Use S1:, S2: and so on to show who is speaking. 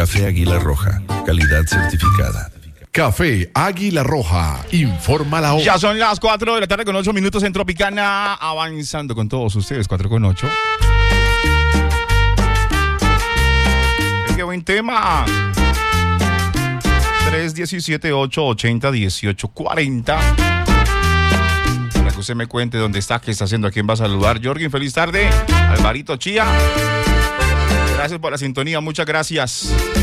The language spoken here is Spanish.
S1: Café Águila Roja, calidad certificada.
S2: Café Águila Roja, informa la hora.
S3: Ya son las 4 de la tarde con 8 minutos en Tropicana, avanzando con todos ustedes, 4 con 8. ¡Qué buen tema! 317-880-1840. Para que usted me cuente dónde está, qué está haciendo, a quién va a saludar. Jorgin, feliz tarde. Alvarito Chía. Gracias por la sintonía, muchas gracias.